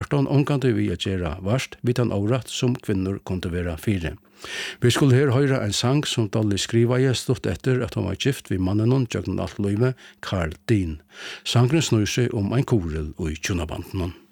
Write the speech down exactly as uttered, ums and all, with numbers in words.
Marton omgående vi at gjøre varst vid han året som kvinner kunne være fire. Vi skulle her høre en sang som Dolly skriva i stort etter at hun var gift vid mannen og jøgnen alt løyme, Karl Dean. Sangren snur seg om en korel og i tjunabanden.